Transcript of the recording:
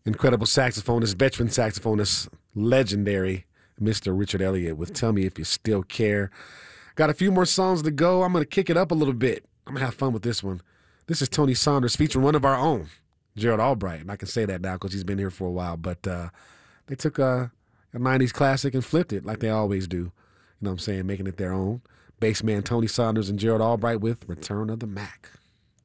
Incredible saxophonist, veteran saxophonist, legendary Mr. Richard Elliott with Tell Me If You Still Care. Got a few more songs to go. I'm going to kick it up a little bit. I'm going to have fun with this one. This is Tony Saunders featuring one of our own, Gerald Albright. And I can say that now because he's been here for a while. But they took a 90s classic and flipped it like they always do. You know what I'm saying? Making it their own. Bassman Tony Saunders and Gerald Albright with Return of the Mac.